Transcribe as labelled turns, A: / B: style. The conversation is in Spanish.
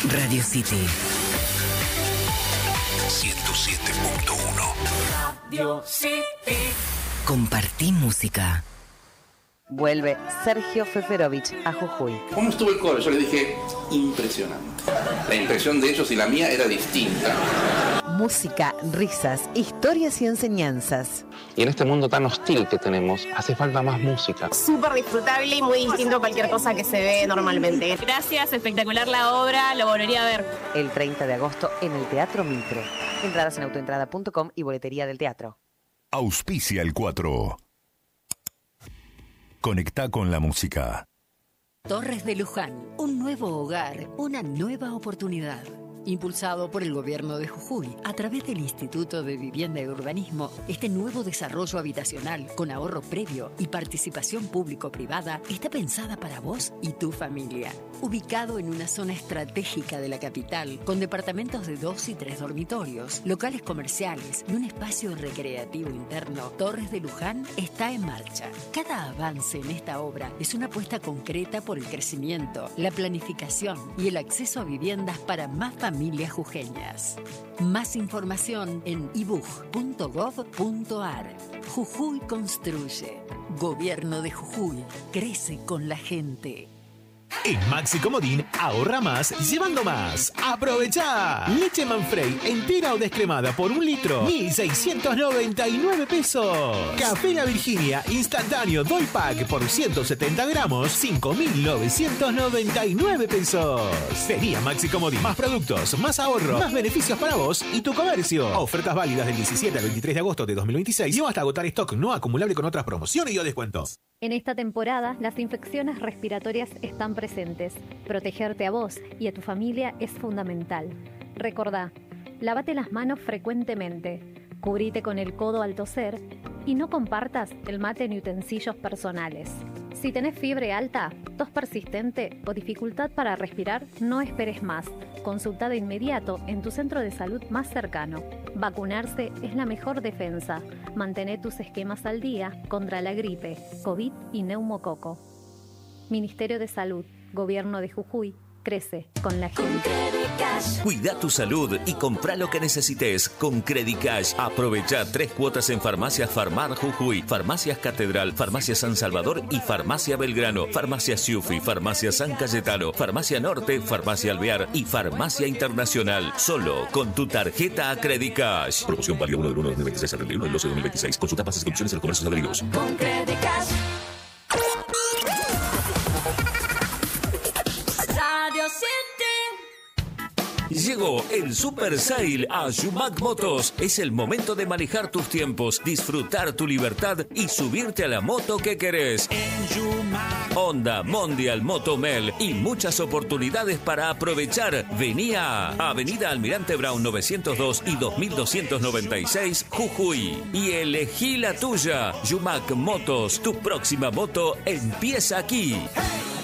A: Radio City
B: 107.1.
C: Radio City.
A: Compartí música.
D: Vuelve Sergio Feferovich a Jujuy.
E: ¿Cómo estuvo el coro? Yo le dije, impresionante. La impresión de ellos y la mía era distinta.
D: Música, risas, historias y enseñanzas.
F: Y en este mundo tan hostil que tenemos, hace falta más música.
G: Súper disfrutable y muy distinto a cualquier cosa que se ve normalmente.
H: Gracias, espectacular la obra, lo volvería a ver.
D: El 30 de agosto en el Teatro Mitre. Entradas en autoentrada.com y boletería del teatro.
B: Auspicia el 4. Conecta con la música.
I: Torres de Luján, un nuevo hogar, una nueva oportunidad. Impulsado por el gobierno de Jujuy, a través del Instituto de Vivienda y Urbanismo, este nuevo desarrollo habitacional con ahorro previo y participación público-privada está pensada para vos y tu familia. Ubicado en una zona estratégica de la capital, con departamentos de 2 y 3 dormitorios, locales comerciales y un espacio recreativo interno, Torres de Luján está en marcha. Cada avance en esta obra es una apuesta concreta por el crecimiento, la planificación y el acceso a viviendas para más familias jujeñas. Más información en ibuj.gov.ar. Jujuy construye. Gobierno de Jujuy. Crece con la gente.
J: En Maxi Comodín, ahorra más llevando más. ¡Aprovechá! Leche Manfrey entera o descremada por 1 litro, 1.699 pesos. Café La Virginia instantáneo Doy Pack por 170 gramos, 5.999 pesos. Vení a Maxi Comodín. Más productos, más ahorro, más beneficios para vos y tu comercio. Ofertas válidas del 17 al 23 de agosto de 2026 y hasta agotar stock no acumulable con otras promociones y o descuentos.
K: En esta temporada, las infecciones respiratorias están presentes. Protegerte a vos y a tu familia es fundamental. Recordá, lávate las manos frecuentemente, cubrite con el codo al toser y no compartas el mate en utensilios personales. Si tenés fiebre alta, tos persistente o dificultad para respirar, no esperes más. Consulta de inmediato en tu centro de salud más cercano. Vacunarse es la mejor defensa. Mantén tus esquemas al día contra la gripe, COVID y neumococo. Ministerio de Salud, Gobierno de Jujuy, crece con la gente.
L: Cuida tu salud y compra lo que necesites con Credicash. Aprovecha 3 cuotas en farmacias Farmar Jujuy, Farmacias Catedral, Farmacia San Salvador y Farmacia Belgrano, Farmacia Siufi, Farmacia San Cayetano, Farmacia Norte, Farmacia Alvear y Farmacia Internacional. Solo con tu tarjeta Credicash. Promoción válida 1 del 1 de 2026 al 31 del 12 de 2026. Consulta bases y condiciones en los comercios adheridos.
C: Con Credicash. Radio City.
L: Llegó el Super Sale a Yumac Motos. Es el momento de manejar tus tiempos, disfrutar tu libertad y subirte a la moto que querés. En Yumac. Honda, Mondial, Motomel y muchas oportunidades para aprovechar. Vení a Avenida Almirante Brown 902 y 2296 Jujuy y elegí la tuya. Yumac Motos, tu próxima moto empieza aquí.
C: Hey.